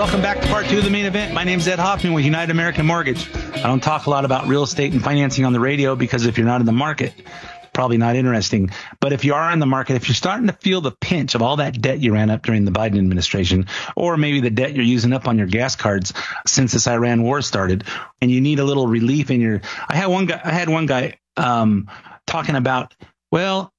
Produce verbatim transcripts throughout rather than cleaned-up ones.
Welcome back to part two of the main event. My name is Ed Hoffman with United American Mortgage. I don't talk a lot about real estate and financing on the radio because if you're not in the market, probably not interesting. But if you are in the market, if you're starting to feel the pinch of all that debt you ran up during the Biden administration, or maybe the debt you're using up on your gas cards since this Iran war started, and you need a little relief in your, I had one guy, I had one guy um, talking about, well,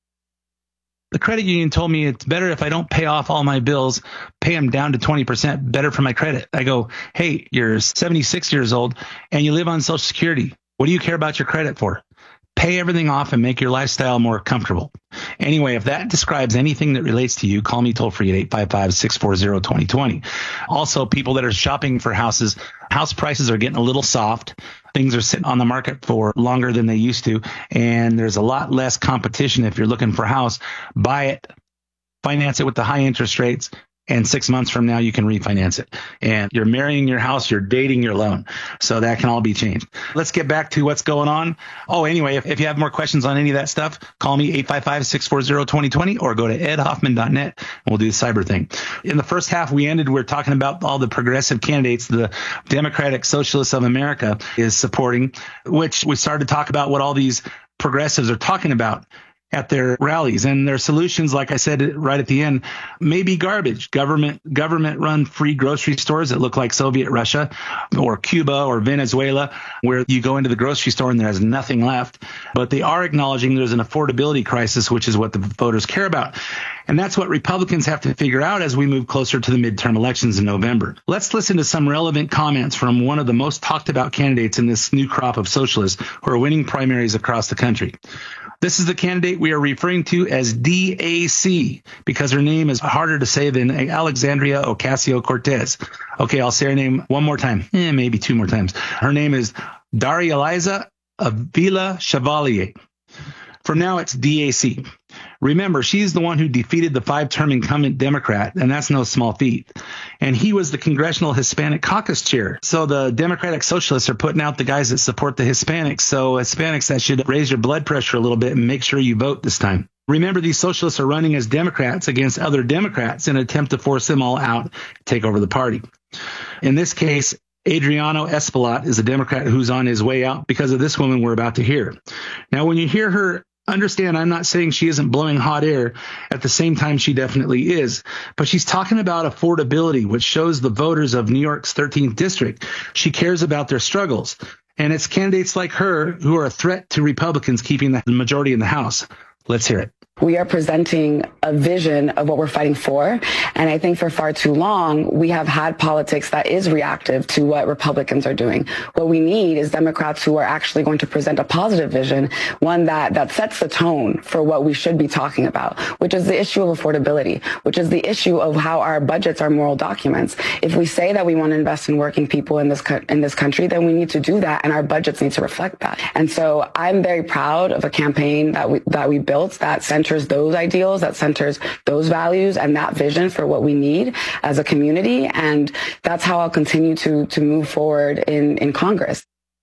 the credit union told me it's better if I don't pay off all my bills, pay them down to twenty percent better for my credit. I go, hey, you're seventy-six years old and you live on Social Security. What do you care about your credit for? Pay everything off and make your lifestyle more comfortable. Anyway, if that describes anything that relates to you, call me toll free at eight five five, six four zero, two zero two zero. Also, people that are shopping for houses, house prices are getting a little soft. Things are sitting on the market for longer than they used to. And there's a lot less competition. If you're looking for a house, buy it, finance it with the high interest rates. And six months from now, you can refinance it. And you're marrying your house, you're dating your loan. So that can all be changed. Let's get back to what's going on. Oh, anyway, if, if you have more questions on any of that stuff, call me eight five five, six four zero, two zero two zero or go to ed hoffman dot net and we'll do the cyber thing. In the first half, we ended, we we're talking about all the progressive candidates the Democratic Socialists of America is supporting, which we started to talk about what all these progressives are talking about at their rallies, and their solutions, like I said right at the end, may be garbage. Government government run free grocery stores that look like Soviet Russia or Cuba or Venezuela, where you go into the grocery store and there's nothing left. But they are acknowledging there's an affordability crisis, which is what the voters care about. And that's what Republicans have to figure out as we move closer to the midterm elections in November. Let's listen to some relevant comments from one of the most talked about candidates in this new crop of socialists who are winning primaries across the country. This is the candidate we are referring to as D A C because her name is harder to say than Alexandria Ocasio-Cortez. Okay, I'll say her name one more time, eh, maybe two more times. Her name is Daria Eliza Avila Chevalier. From now, it's D A C. Remember, she's the one who defeated the five-term incumbent Democrat, and that's no small feat. And he was the Congressional Hispanic Caucus chair. So the Democratic Socialists are putting out the guys that support the Hispanics. So Hispanics, that should raise your blood pressure a little bit and make sure you vote this time. Remember, these socialists are running as Democrats against other Democrats in an attempt to force them all out, take over the party. In this case, Adriano Espaillat is a Democrat who's on his way out because of this woman we're about to hear. Now, when you hear her, understand, I'm not saying she isn't blowing hot air. At the same time, she definitely is. But she's talking about affordability, which shows the voters of New York's thirteenth district. She cares about their struggles. And it's candidates like her who are a threat to Republicans keeping the majority in the House. Let's hear it. We are presenting a vision of what we're fighting for. And I think for far too long, we have had politics that is reactive to what Republicans are doing. What we need is Democrats who are actually going to present a positive vision, one that, that sets the tone for what we should be talking about, which is the issue of affordability, which is the issue of how our budgets are moral documents. If we say that we want to invest in working people in this, co- in this country, then we need to do that, and our budgets need to reflect that. And so I'm very proud of a campaign that we, that we built that centers those ideals, that centers those values and that vision for what we need as a community. And that's how I'll continue to to move forward in, in Congress.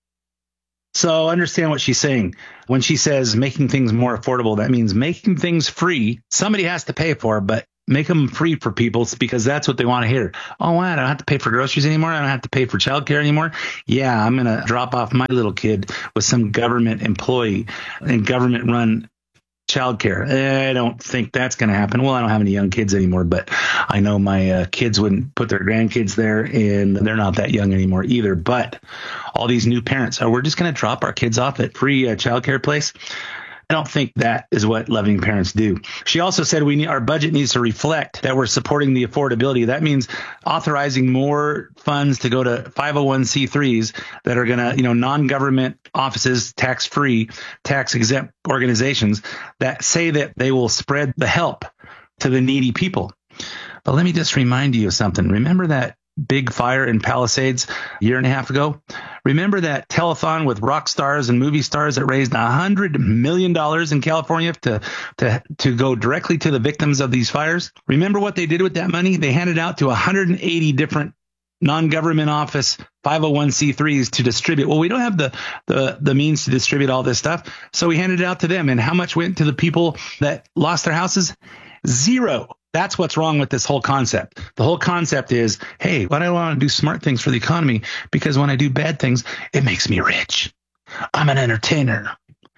So understand what she's saying. When she says making things more affordable, that means making things free. Somebody has to pay for, but make them free for people because that's what they want to hear. Oh, I don't have to pay for groceries anymore. I don't have to pay for childcare anymore. Yeah, I'm going to drop off my little kid with some government employee and government run childcare. I don't think that's going to happen. Well, I don't have any young kids anymore, but I know my uh, kids wouldn't put their grandkids there, and they're not that young anymore either. But all these new parents, oh, we're just going to drop our kids off at free uh, childcare place. I don't think that is what loving parents do. She also said we need, our budget needs to reflect that we're supporting the affordability. That means authorizing more funds to go to five oh one c threes that are going to, you know, non-government offices, tax-free, tax-exempt organizations that say that they will spread the help to the needy people. But let me just remind you of something. Remember that big fire in Palisades a year and a half ago? Remember that telethon with rock stars and movie stars that raised one hundred million dollars in California to, to, to go directly to the victims of these fires? Remember what they did with that money? They handed out to one hundred eighty different non-government office five oh one c threes to distribute. Well, we don't have the, the, the means to distribute all this stuff, so we handed it out to them. And how much went to the people that lost their houses? Zero. That's what's wrong with this whole concept. The whole concept is, hey, why do I want to do smart things for the economy? Because when I do bad things, it makes me rich. I'm an entertainer.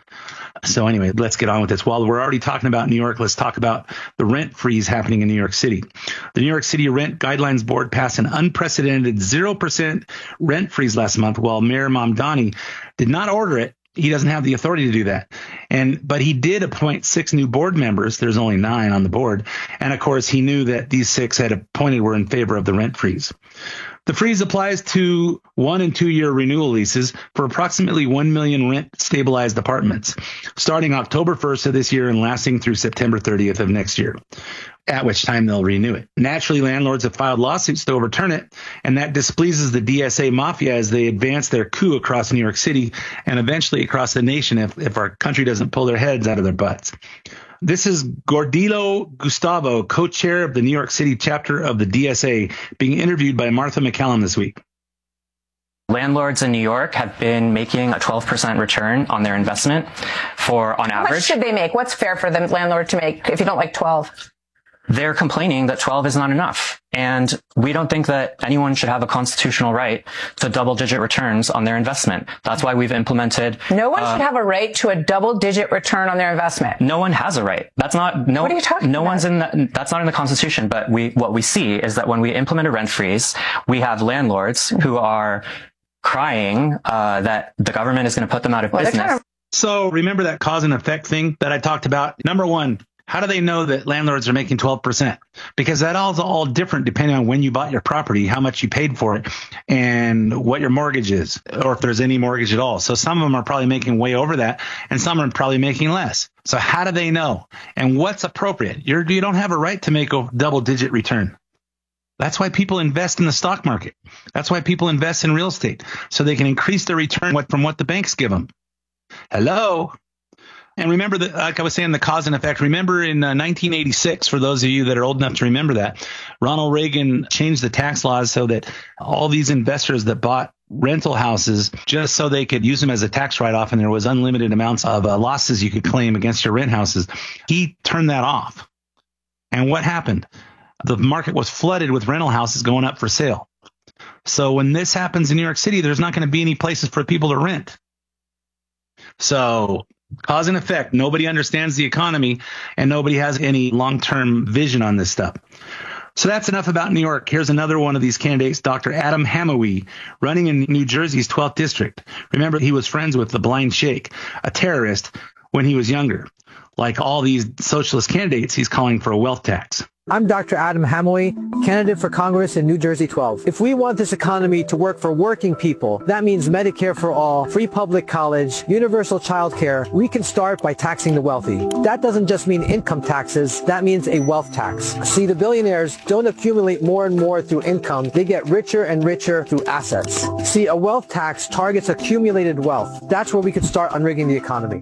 So anyway, let's get on with this. While we're already talking about New York, let's talk about the rent freeze happening in New York City. The New York City Rent Guidelines Board passed an unprecedented zero percent rent freeze last month, while Mayor Mamdani did not order it. He doesn't have the authority to do that. And but he did appoint six new board members. There's only nine on the board. And of course, he knew that these six had appointed were in favor of the rent freeze. The freeze applies to one and two year renewal leases for approximately one million rent stabilized apartments, starting October first of this year and lasting through September thirtieth of next year, at which time they'll renew it. Naturally, landlords have filed lawsuits to overturn it, and that displeases the D S A mafia as they advance their coup across New York City and eventually across the nation if, if our country doesn't pull their heads out of their butts. This is Gordillo Gustavo, co-chair of the New York City chapter of the D S A, being interviewed by Martha McCallum this week. Landlords in New York have been making a twelve percent return on their investment for, on average. What should they make? What's fair for the landlord to make if you don't like twelve? They're complaining that twelve is not enough. And we don't think that anyone should have a constitutional right to double-digit returns on their investment. That's why we've implemented... No one uh, should have a right to a double-digit return on their investment. No one has a right. That's not... No, what are you talking no about? one's in the, that's not in the Constitution. But we what we see is that when we implement a rent freeze, we have landlords who are crying uh, that the government is going to put them out of well, business. Kind of- So remember that cause and effect thing that I talked about? Number one, how do they know that landlords are making twelve percent? Because that all's all different depending on when you bought your property, how much you paid for it, and what your mortgage is, or if there's any mortgage at all. So some of them are probably making way over that, and some are probably making less. So how do they know? And what's appropriate? You're, you don't have a right to make a double-digit return. That's why people invest in the stock market. That's why people invest in real estate, so they can increase their return from what the banks give them. Hello? And remember that, like I was saying, the cause and effect. Remember in uh, nineteen eighty-six, for those of you that are old enough to remember that, Ronald Reagan changed the tax laws so that all these investors that bought rental houses just so they could use them as a tax write-off, and there was unlimited amounts of uh, losses you could claim against your rent houses. He turned that off. And what happened? The market was flooded with rental houses going up for sale. So when this happens in New York City, there's not going to be any places for people to rent. So cause and effect. Nobody understands the economy, and nobody has any long-term vision on this stuff. So that's enough about New York. Here's another one of these candidates, Doctor Adam Hamawi, running in New Jersey's twelfth district. Remember, he was friends with the Blind Sheikh, a terrorist, when he was younger. Like all these socialist candidates, he's calling for a wealth tax. I'm Doctor Adam Hamawi, candidate for Congress in New Jersey twelve. If we want this economy to work for working people, that means Medicare for all, free public college, universal child care. We can start by taxing the wealthy. That doesn't just mean income taxes, that means a wealth tax. See, the billionaires don't accumulate more and more through income, they get richer and richer through assets. See, a wealth tax targets accumulated wealth. That's where we could start unrigging the economy.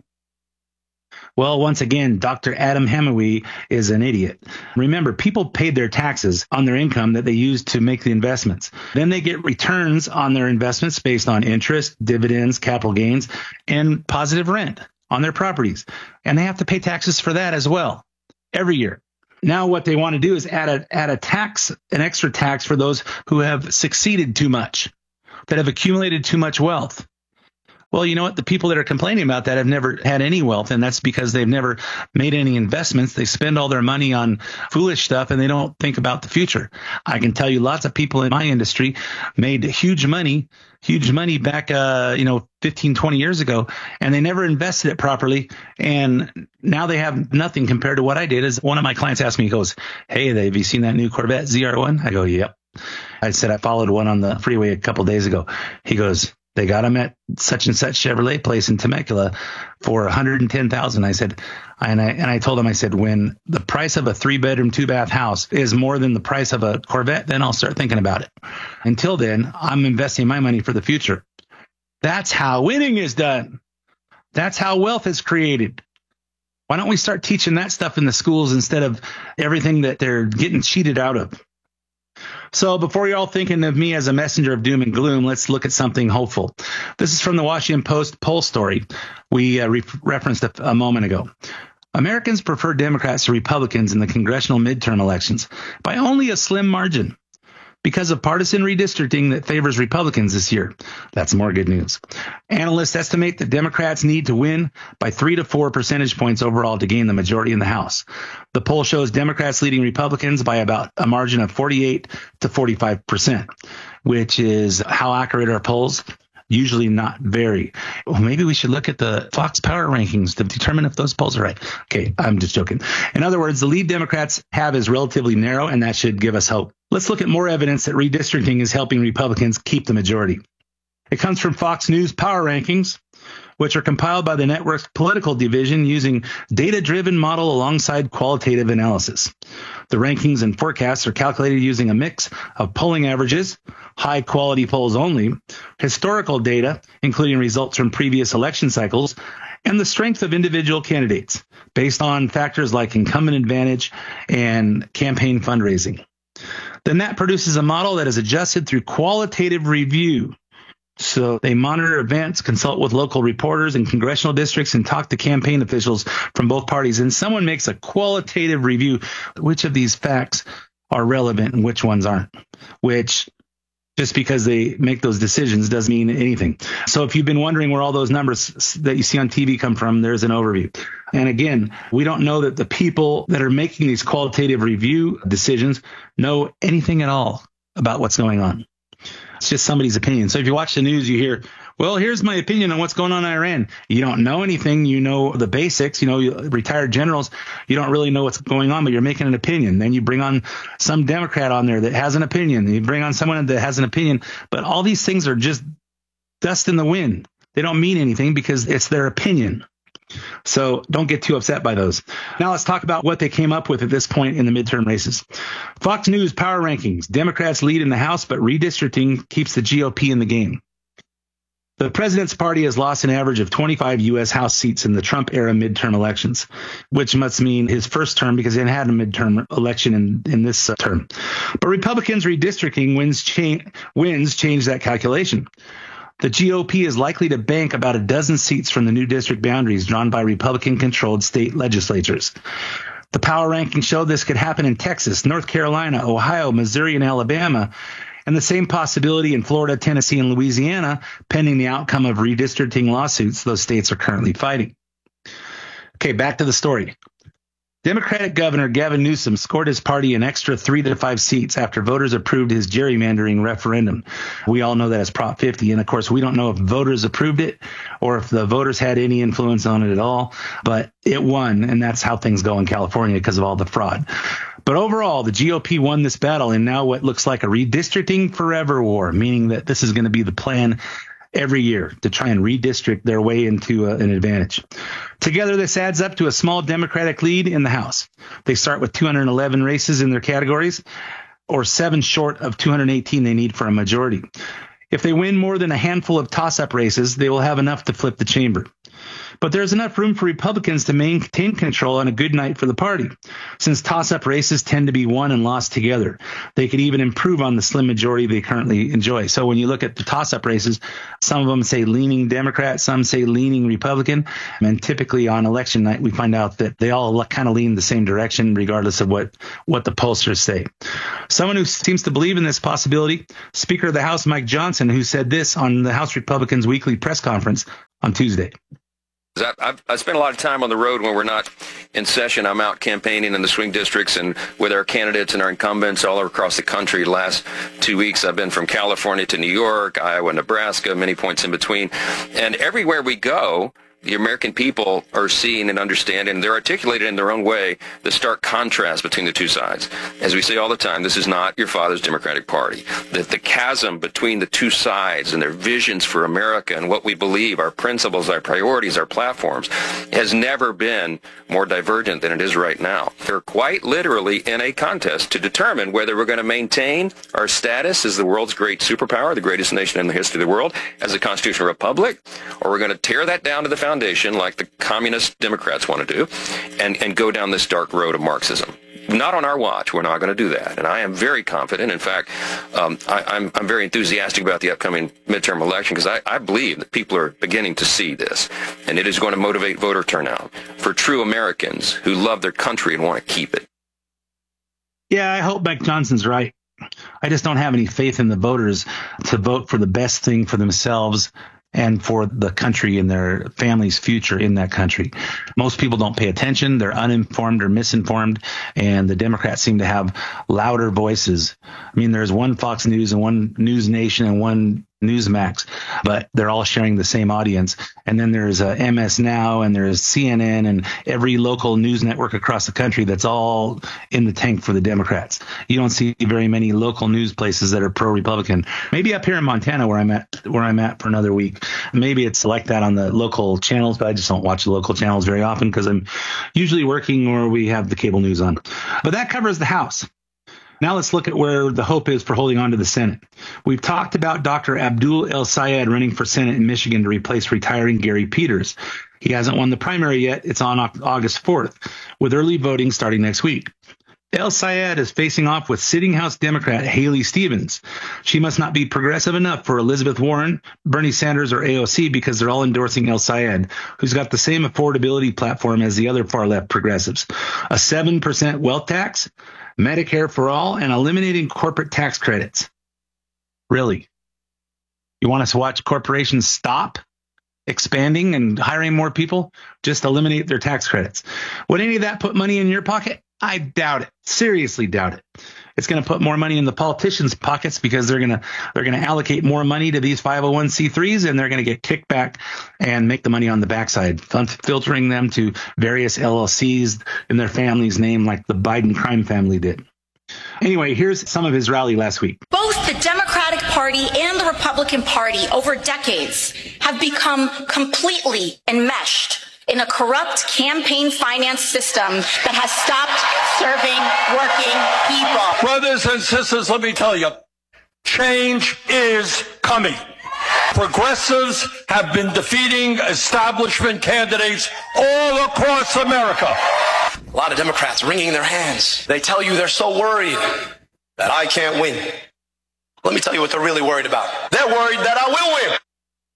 Well, once again, Doctor Adam Hamawi is an idiot. Remember, people paid their taxes on their income that they used to make the investments. Then they get returns on their investments based on interest, dividends, capital gains, and positive rent on their properties. And they have to pay taxes for that as well every year. Now what they want to do is add a, add a tax, an extra tax for those who have succeeded too much, that have accumulated too much wealth. Well, you know what? The people that are complaining about that have never had any wealth, and that's because they've never made any investments. They spend all their money on foolish stuff, and they don't think about the future. I can tell you lots of people in my industry made huge money, huge money back, uh, you know, fifteen, twenty years ago, and they never invested it properly. And now they have nothing compared to what I did. As one of my clients asked me, he goes, "Hey, have you seen that new Corvette Z R one? I go, "Yep." I said, "I followed one on the freeway a couple days ago." He goes, "They got them at such and such Chevrolet place in Temecula for one hundred ten thousand dollars. I said, and I and I told him, I said, when the price of a three bedroom, two bath house is more than the price of a Corvette, then I'll start thinking about it. Until then, I'm investing my money for the future. That's how winning is done. That's how wealth is created. Why don't we start teaching that stuff in the schools instead of everything that they're getting cheated out of? So before you're all thinking of me as a messenger of doom and gloom, let's look at something hopeful. This is from the Washington Post poll story we uh, re- referenced a, a moment ago. Americans prefer Democrats to Republicans in the congressional midterm elections by only a slim margin because of partisan redistricting that favors Republicans this year. That's more good news. Analysts estimate that Democrats need to win by three to four percentage points overall to gain the majority in the House. The poll shows Democrats leading Republicans by about a margin of forty-eight to forty-five percent, which is how accurate are polls? Usually not very. Well, maybe we should look at the Fox Power rankings to determine if those polls are right. Okay, I'm just joking. In other words, the lead Democrats have is relatively narrow, and that should give us hope. Let's look at more evidence that redistricting is helping Republicans keep the majority. It comes from Fox News Power Rankings, which are compiled by the network's political division using data-driven model alongside qualitative analysis. The rankings and forecasts are calculated using a mix of polling averages, high-quality polls only, historical data, including results from previous election cycles, and the strength of individual candidates, based on factors like incumbent advantage and campaign fundraising. Then that produces a model that is adjusted through qualitative review. So they monitor events, consult with local reporters in congressional districts, and talk to campaign officials from both parties. And someone makes a qualitative review. Which of these facts are relevant and which ones aren't? Which, just because they make those decisions doesn't mean anything. So if you've been wondering where all those numbers that you see on T V come from, there's an overview. And again, we don't know that the people that are making these qualitative review decisions know anything at all about what's going on. It's just somebody's opinion. So if you watch the news, you hear, well, here's my opinion on what's going on in Iran. You don't know anything. You know the basics. You know, retired generals, you don't really know what's going on, but you're making an opinion. Then you bring on some Democrat on there that has an opinion. You bring on someone that has an opinion. But all these things are just dust in the wind. They don't mean anything because it's their opinion. So don't get too upset by those. Now let's talk about what they came up with at this point in the midterm races. Fox News Power Rankings. Democrats lead in the House, but redistricting keeps the G O P in the game. The president's party has lost an average of twenty-five U S House seats in the Trump-era midterm elections, which must mean his first term because he had a midterm election in, in this uh, term. But Republicans' redistricting wins, cha- wins change that calculation. The G O P is likely to bank about a dozen seats from the new district boundaries drawn by Republican-controlled state legislatures. The power rankings show this could happen in Texas, North Carolina, Ohio, Missouri, and Alabama, and the same possibility in Florida, Tennessee, and Louisiana, pending the outcome of redistricting lawsuits those states are currently fighting. Okay, back to the story. Democratic Governor Gavin Newsom scored his party an extra three to five seats after voters approved his gerrymandering referendum. We all know that as Prop fifty. And of course, we don't know if voters approved it or if the voters had any influence on it at all, but it won. And that's how things go in California because of all the fraud. But overall, the G O P won this battle in now what looks like a redistricting forever war, meaning that this is going to be the plan every year to try and redistrict their way into uh, an advantage. Together, this adds up to a small Democratic lead in the House. They start with two hundred eleven races in their categories, or seven short of two hundred eighteen they need for a majority. If they win more than a handful of toss-up races, they will have enough to flip the chamber. But there's enough room for Republicans to maintain control on a good night for the party, since toss-up races tend to be won and lost together. They could even improve on the slim majority they currently enjoy. So when you look at the toss-up races, some of them say leaning Democrat, some say leaning Republican, and typically on election night we find out that they all kind of lean the same direction regardless of what, what the pollsters say. Someone who seems to believe in this possibility, Speaker of the House Mike Johnson, who said this on the House Republicans' weekly press conference on Tuesday. I've, I've spent a lot of time on the road when we're not in session. I'm out campaigning in the swing districts and with our candidates and our incumbents all across the country. The last two weeks, I've been from California to New York, Iowa, Nebraska, many points in between. And everywhere we go, the American people are seeing and understanding, and they're articulated in their own way, the stark contrast between the two sides. As we say all the time, this is not your father's Democratic Party. That the chasm between the two sides and their visions for America and what we believe, our principles, our priorities, our platforms, has never been more divergent than it is right now. They're quite literally in a contest to determine whether we're going to maintain our status as the world's great superpower, the greatest nation in the history of the world, as a constitutional republic, or we're going to tear that down to the foundation like the communist Democrats want to do and, and go down this dark road of Marxism. not on our watch. We're not going to do that. And I am very confident. In fact, um, I, I'm, I'm very enthusiastic about the upcoming midterm election because I, I believe that people are beginning to see this. And it is going to motivate voter turnout for true Americans who love their country and want to keep it. Yeah, I hope Mike Johnson's right. I just don't have any faith in the voters to vote for the best thing for themselves and for the country and their family's future in that country. Most people don't pay attention. They're uninformed or misinformed, and the Democrats seem to have louder voices. I mean, there's one Fox News and one News Nation and one Newsmax, but they're all sharing the same audience. And then there's uh, M S Now, and there's C N N, and every local news network across the country that's all in the tank for the Democrats. You don't see very many local news places that are pro-Republican. Maybe up here in Montana, where I'm at, where I'm at for another week, maybe it's like that on the local channels, but I just don't watch the local channels very often because I'm usually working or we have the cable news on. But that covers the House. Now let's look at where the hope is for holding on to the Senate. We've talked about Doctor Abdul El-Sayed running for Senate in Michigan to replace retiring Gary Peters. He hasn't won the primary yet. It's on August fourth, with early voting starting next week. El-Sayed is facing off with sitting House Democrat Haley Stevens. She must not be progressive enough for Elizabeth Warren, Bernie Sanders, or A O C because they're all endorsing El-Sayed, who's got the same affordability platform as the other far-left progressives. A seven percent wealth tax, Medicare for all, and eliminating corporate tax credits. Really? You want us to watch corporations stop expanding and hiring more people? Just eliminate their tax credits. Would any of that put money in your pocket? I doubt it. Seriously doubt it. It's going to put more money in the politicians' pockets because they're going to they're going to allocate more money to these five oh one c threes, and they're going to get kicked back and make the money on the backside, filtering them to various L L Cs in their family's name like the Biden crime family did. Anyway, here's some of his rally last week. Both the Democratic Party and the Republican Party over decades have become completely enmeshed in a corrupt campaign finance system that has stopped serving working people. Brothers and sisters, let me tell you, change is coming. Progressives have been defeating establishment candidates all across America. A lot of Democrats wringing their hands. They tell you they're so worried that I can't win. Let me tell you what they're really worried about. They're worried that I will win.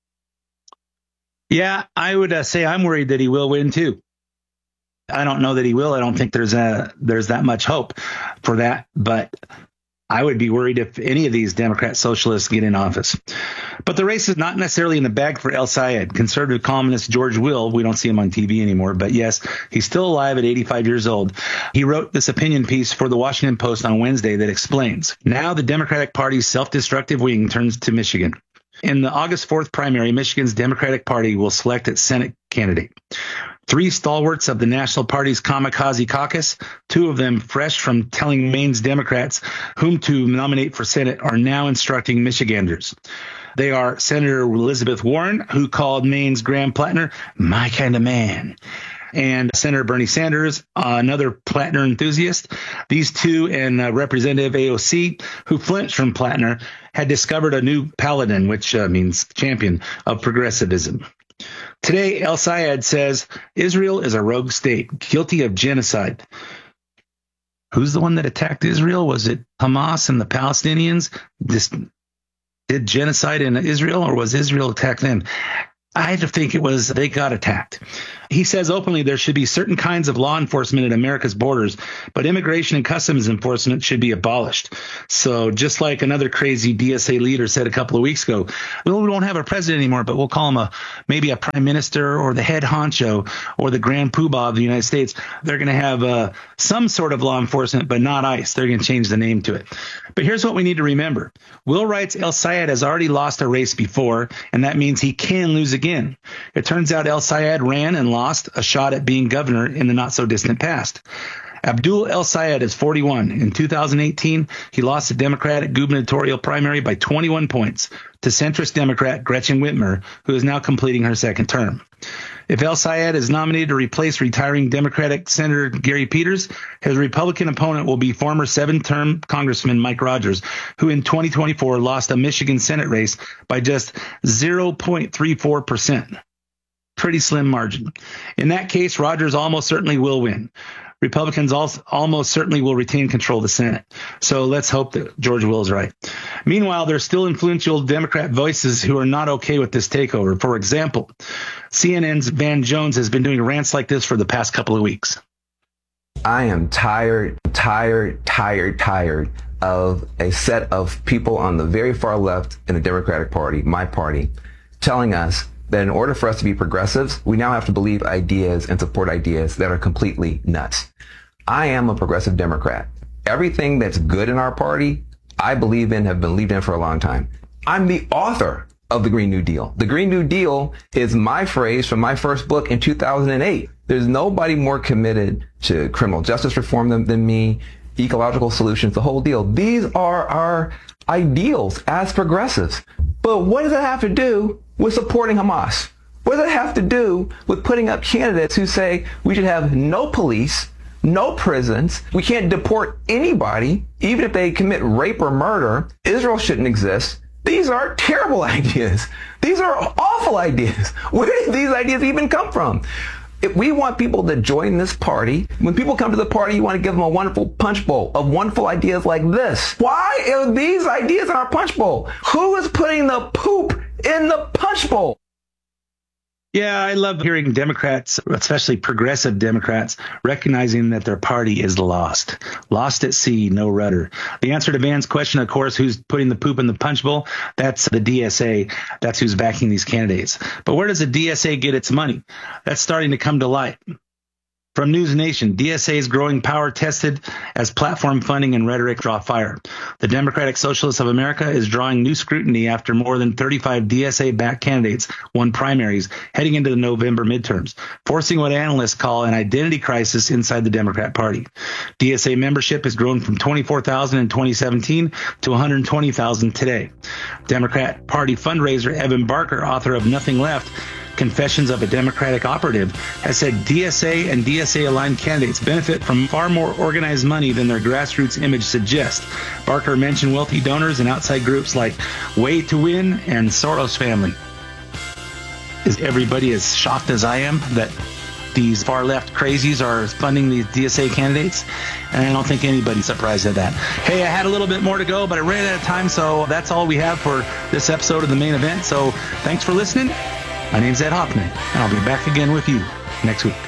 Yeah, I would uh, say I'm worried that he will win, too. I don't know that he will. I don't think there's a, there's that much hope for that. But I would be worried if any of these Democrat socialists get in office. But the race is not necessarily in the bag for El-Sayed. Conservative columnist George Will, we don't see him on T V anymore, but yes, he's still alive at eighty-five years old. He wrote this opinion piece for the Washington Post on Wednesday that explains, now the Democratic Party's self-destructive wing turns to Michigan. In the August fourth primary, Michigan's Democratic Party will select its Senate candidate. Three stalwarts of the National Party's Kamikaze Caucus, two of them fresh from telling Maine's Democrats whom to nominate for Senate, are now instructing Michiganders. They are Senator Elizabeth Warren, who called Maine's Graham Plattner my kind of man, and Senator Bernie Sanders, uh, another Plattner enthusiast. These two and uh, Representative A O C, who flinched from Plattner, had discovered a new paladin, which uh, means champion of progressivism. Today, El-Sayed says Israel is a rogue state, guilty of genocide. Who's the one that attacked Israel? Was it Hamas and the Palestinians This did genocide in Israel, or was Israel attacked them? I had to think it was they got attacked. He says openly there should be certain kinds of law enforcement at America's borders, but immigration and customs enforcement should be abolished. So just like another crazy D S A leader said a couple of weeks ago, well, we don't have a president anymore, but we'll call him a maybe a prime minister or the head honcho or the grand poobah of the United States. They're going to have uh, some sort of law enforcement, but not ICE. They're going to change the name to it. But here's what we need to remember. Will writes El-Sayed has already lost a race before, and that means he can lose again. It turns out El-Sayed ran and lost a shot at being governor in the not-so-distant past. Abdul El-Sayed is forty-one. In two thousand eighteen, he lost the Democratic gubernatorial primary by twenty-one points to centrist Democrat Gretchen Whitmer, who is now completing her second term. If El-Sayed is nominated to replace retiring Democratic Senator Gary Peters, his Republican opponent will be former seven-term Congressman Mike Rogers, who in twenty twenty-four lost a Michigan Senate race by just zero point three four percent. Pretty slim margin. In that case, Rogers almost certainly will win. Republicans also almost certainly will retain control of the Senate. So let's hope that George Will is right. Meanwhile, there's still influential Democrat voices who are not okay with this takeover. For example, C N N's Van Jones has been doing rants like this for the past couple of weeks. I am tired, tired, tired, tired of a set of people on the very far left in the Democratic Party, my party, telling us that in order for us to be progressives, we now have to believe ideas and support ideas that are completely nuts. I am a progressive Democrat. Everything that's good in our party, I believe in, have believed in for a long time. I'm the author of the Green New Deal. The Green New Deal is my phrase from my first book in two thousand eight. There's nobody more committed to criminal justice reform than, than me, ecological solutions, the whole deal. These are our ideals as progressives. But what does that have to do with supporting Hamas? What does it have to do with putting up candidates who say we should have no police, no prisons, we can't deport anybody, even if they commit rape or murder, Israel shouldn't exist? These are terrible ideas. These are awful ideas. Where did these ideas even come from? If we want people to join this party, when people come to the party, you want to give them a wonderful punch bowl of wonderful ideas like this. Why are these ideas in our punch bowl? Who is putting the poop in the punch bowl? Yeah, I love hearing Democrats, especially progressive Democrats, recognizing that their party is lost. Lost at sea, no rudder. The answer to Van's question, of course, who's putting the poop in the punch bowl? That's the D S A. That's who's backing these candidates. But where does the D S A get its money? That's starting to come to light. From News Nation, D S A's growing power tested as platform funding and rhetoric draw fire. The Democratic Socialists of America is drawing new scrutiny after more than thirty-five D S A-backed candidates won primaries heading into the November midterms, forcing what analysts call an identity crisis inside the Democrat Party. D S A membership has grown from twenty-four thousand in twenty seventeen to one hundred twenty thousand today. Democrat Party fundraiser Evan Barker, author of Nothing Left, Confessions of a Democratic Operative, has said D S A and D S A-aligned candidates benefit from far more organized money than their grassroots image suggests. Barker mentioned wealthy donors and outside groups like Way to Win and Soros Family. Is everybody as shocked as I am that these far-left crazies are funding these D S A candidates? And I don't think anybody's surprised at that. Hey, I had a little bit more to go, but I ran out of time, so that's all we have for this episode of The Main Event. So thanks for listening. My name's Ed Hoffman, and I'll be back again with you next week.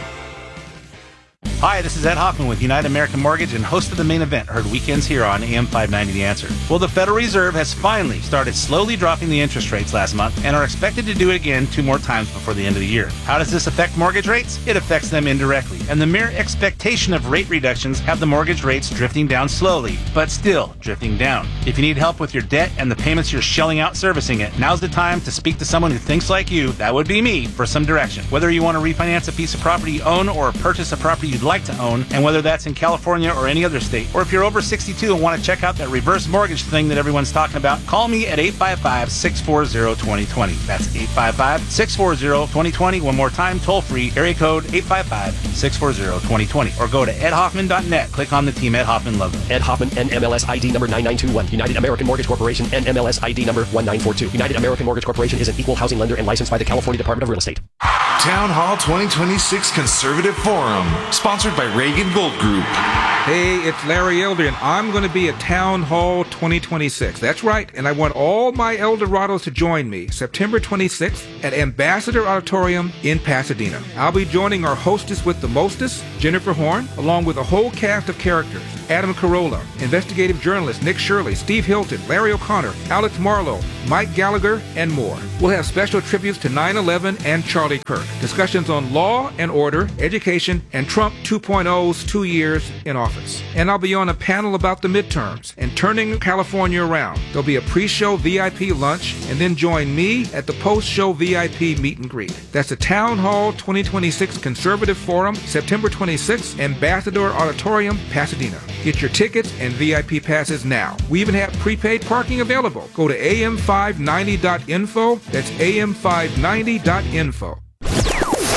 Hi, this is Ed Hoffman with United American Mortgage and host of The Main Event, heard weekends here on A M five ninety The Answer. Well, the Federal Reserve has finally started slowly dropping the interest rates last month and are expected to do it again two more times before the end of the year. How does this affect mortgage rates? It affects them indirectly, and the mere expectation of rate reductions have the mortgage rates drifting down slowly, but still drifting down. If you need help with your debt and the payments you're shelling out servicing it, now's the time to speak to someone who thinks like you, that would be me, for some direction. Whether you want to refinance a piece of property you own or purchase a property you'd like to own, and whether that's in California or any other state, or if you're over sixty-two and want to check out that reverse mortgage thing that everyone's talking about, call me at eight five five, six four zero, two zero two zero. That's eight five five, six four zero, two zero two zero. One more time, toll free, area code eight five five, six four zero, two zero two zero. Or go to ed hoffman dot net. Click on the Team Ed Hoffman logo. Ed Hoffman, N M L S I D number nine nine two one. United American Mortgage Corporation, N M L S I D number one nine four two. United American Mortgage Corporation is an equal housing lender and licensed by the California Department of Real Estate. Town Hall twenty twenty-six Conservative Forum, sponsored by Reagan Gold Group. Hey, it's Larry Elder, and I'm going to be at Town Hall twenty twenty-six. That's right, and I want all my Eldorados to join me September twenty-sixth at Ambassador Auditorium in Pasadena. I'll be joining our hostess with the mostest, Jennifer Horn, along with a whole cast of characters. Adam Carolla, investigative journalist Nick Shirley, Steve Hilton, Larry O'Connor, Alex Marlowe, Mike Gallagher, and more. We'll have special tributes to nine eleven and Charlie Kirk, discussions on law and order, education, and Trump two point oh's two years in office. And I'll be on a panel about the midterms and turning California around. There'll be a pre-show V I P lunch, and then join me at the post-show V I P meet and greet. That's the Town Hall twenty twenty-six Conservative Forum, September twenty-sixth, Ambassador Auditorium, Pasadena. Get your tickets and V I P passes now. We even have prepaid parking available. Go to A M five ninety dot info. That's A M five ninety dot info.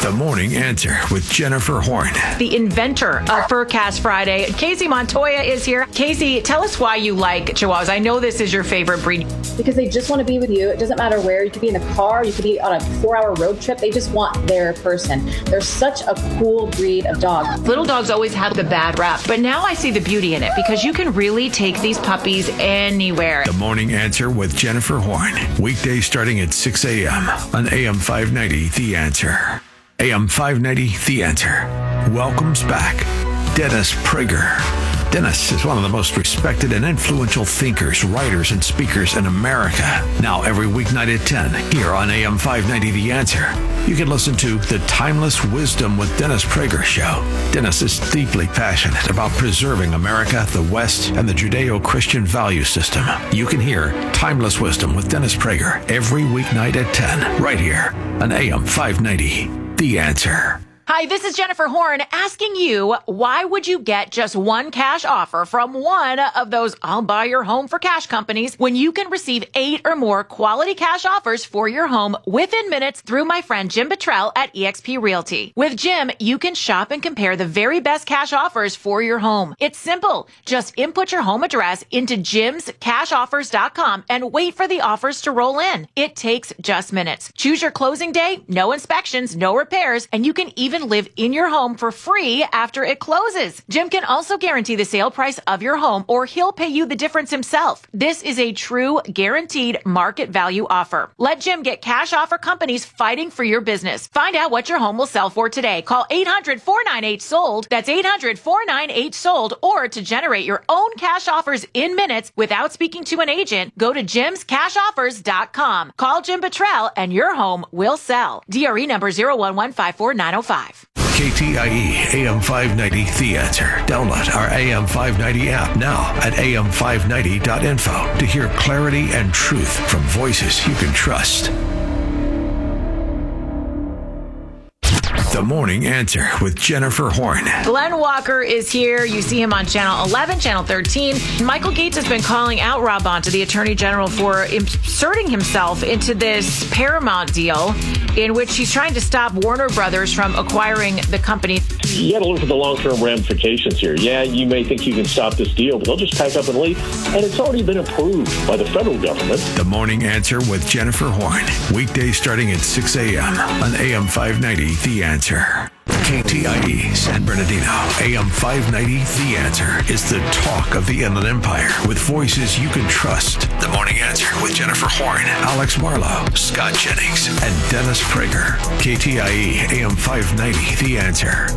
The Morning Answer with Jennifer Horn. The inventor of Furcast Friday, Casey Montoya, is here. Casey, tell us why you like Chihuahuas. I know this is your favorite breed. Because they just want to be with you. It doesn't matter where. You could be in the car. You could be on a four-hour road trip. They just want their person. They're such a cool breed of dog. Little dogs always have the bad rap, but now I see the beauty in it because you can really take these puppies anywhere. The Morning Answer with Jennifer Horn. Weekdays starting at six a.m. on A M five ninety, The Answer. A M five ninety, The Answer. Welcomes back Dennis Prager. Dennis is one of the most respected and influential thinkers, writers, and speakers in America. Now every weeknight at ten, here on A M five ninety The Answer, you can listen to The Timeless Wisdom with Dennis Prager show. Dennis is deeply passionate about preserving America, the West, and the Judeo-Christian value system. You can hear Timeless Wisdom with Dennis Prager every weeknight at ten, right here on A M five ninety The Answer. Hi, this is Jennifer Horn asking you, why would you get just one cash offer from one of those I'll buy your home for cash companies when you can receive eight or more quality cash offers for your home within minutes through my friend Jim Buttrell at eXp Realty. With Jim, you can shop and compare the very best cash offers for your home. It's simple. Just input your home address into jims cash offers dot com and wait for the offers to roll in. It takes just minutes. Choose your closing day, no inspections, no repairs, and you can even live in your home for free after it closes. Jim can also guarantee the sale price of your home, or he'll pay you the difference himself. This is a true guaranteed market value offer. Let Jim get cash offer companies fighting for your business. Find out what your home will sell for today. Call eight hundred, four nine eight, sold. That's eight hundred, four nine eight, sold. Or to generate your own cash offers in minutes without speaking to an agent, go to jims cash offers dot com. Call Jim Buttrell and your home will sell. D R E number zero one one five four nine zero five. K T I E A M five ninety The Answer. Download our A M five ninety app now at A M five ninety dot info to hear clarity and truth from voices you can trust. The Morning Answer with Jennifer Horn. Glenn Walker is here. You see him on Channel eleven, Channel thirteen. Michael Gates has been calling out Rob Bonta, the Attorney General, for inserting himself into this Paramount deal in which he's trying to stop Warner Brothers from acquiring the company. You got to look at the long-term ramifications here. Yeah, you may think you can stop this deal, but they'll just pack up and leave. And it's already been approved by the federal government. The Morning Answer with Jennifer Horn. Weekdays starting at six a.m. on A M five ninety The Answer. K T I E San Bernardino, A M five ninety The Answer is the talk of the Inland Empire with voices you can trust. The Morning Answer with Jennifer Horn, Alex Marlowe, Scott Jennings, and Dennis Prager. K T I E A M five ninety The Answer.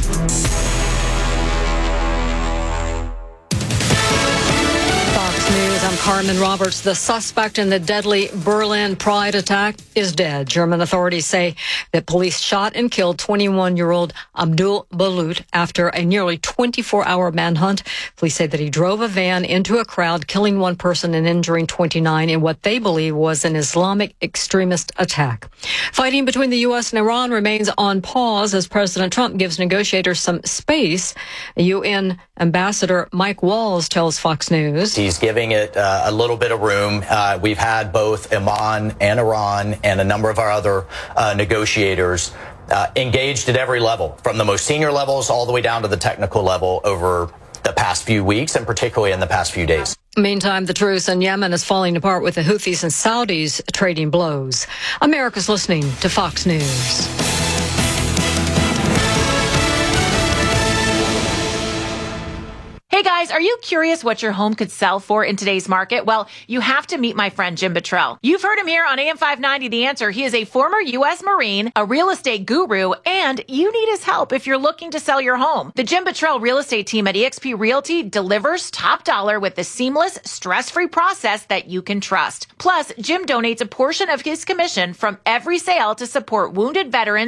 News. I'm Carmen Roberts. The suspect in the deadly Berlin Pride attack is dead. German authorities say that police shot and killed twenty-one-year-old Abdul Balut after a nearly twenty-four hour manhunt. Police say that he drove a van into a crowd, killing one person and injuring twenty-nine in what they believe was an Islamic extremist attack. Fighting between the U S and Iran remains on pause as President Trump gives negotiators some space. U N Ambassador Mike Walls tells Fox News. He's giving it uh, a little bit of room. Uh, we've had both Oman and Iran and a number of our other uh, negotiators uh, engaged at every level, from the most senior levels all the way down to the technical level over the past few weeks and particularly in the past few days. Meantime, the truce in Yemen is falling apart with the Houthis and Saudis trading blows. America's listening to Fox News. Hey guys, are you curious what your home could sell for in today's market? Well, you have to meet my friend Jim Buttrell. You've heard him here on A M five ninety The Answer. He is a former U S Marine, a real estate guru, and you need his help if you're looking to sell your home. The Jim Buttrell real estate team at eXp Realty delivers top dollar with the seamless, stress-free process that you can trust. Plus, Jim donates a portion of his commission from every sale to support wounded veterans